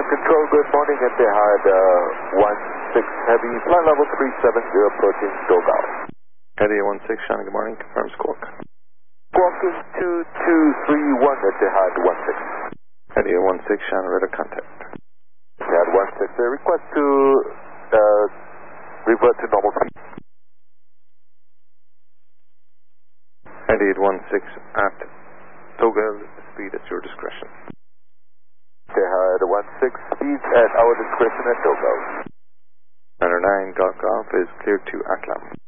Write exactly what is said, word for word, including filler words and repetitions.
Control, good morning. Etihad uh, one six Heavy, flight level three seven zero, approaching Dogal. Eddie one six, Shannon, good morning. Confirm squawk. Squawking two two three one, Etihad one six. Eddie one six, Shannon, radar contact. Etihad one six, a request to uh, revert to normal speed. Eddie one six at Dogal, speed at your discretion. Etihad one six, speed at our discretion at Dogal. Runner nine, Golf Golf is cleared to Atlam.